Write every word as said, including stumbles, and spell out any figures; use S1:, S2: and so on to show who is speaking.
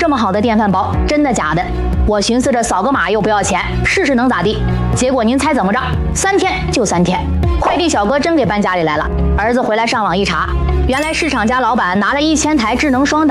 S1: 这么好的电饭煲，真的假的？我寻思着扫个码又不要钱，试试能咋地？结果您猜怎么着？三天就三天，快递小哥真给搬家里来了。儿子回来上网一查，原来市场家老板拿了一千台智能双打。